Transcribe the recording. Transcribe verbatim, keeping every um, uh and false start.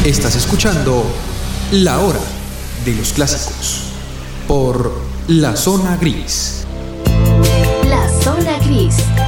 Estás escuchando La Hora de los Clásicos por La Zona Gris. La Zona Gris.